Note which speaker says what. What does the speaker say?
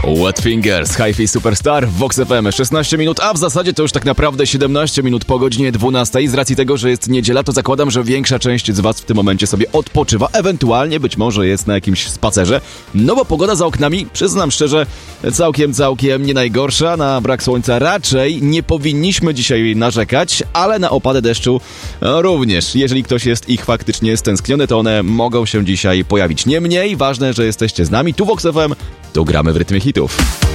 Speaker 1: Wet Fingers, Hi-Fi Superstar w Vox FM. 16 minut, a w zasadzie to już tak naprawdę 17 minut po godzinie 12. Z racji tego, że jest niedziela, to zakładam, że większa część z was w tym momencie sobie odpoczywa. Ewentualnie być może jest na jakimś spacerze. No bo pogoda za oknami, przyznam szczerze, całkiem nie najgorsza. Na brak słońca raczej nie powinniśmy dzisiaj narzekać, ale na opady deszczu również. Jeżeli ktoś jest ich faktycznie stęskniony, to one mogą się dzisiaj pojawić. Niemniej ważne, że jesteście z nami. Tu Vox FM, tu gramy w rytmie hitów.